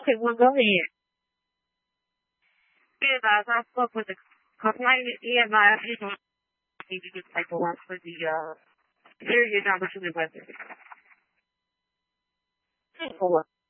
Okay, well, go ahead. Yeah, guys, I spoke with the complaint. Yeah, my agent need to get paperwork for the serious opportunity weapon. Paperwork.